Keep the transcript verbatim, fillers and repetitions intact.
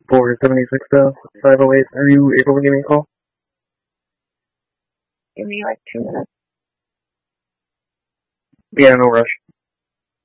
four seventy-six to five oh eight. Are you able to give me a call? Give me like two minutes. Yeah, no rush.